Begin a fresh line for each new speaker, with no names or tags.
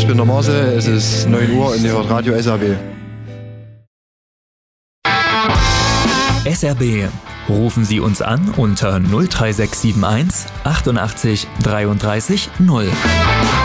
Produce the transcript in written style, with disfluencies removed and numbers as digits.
ich bin der Marcel, es ist 9 Uhr und ihr hört Radio SRB.
SRB. Rufen Sie uns an unter 03671 88 33 0.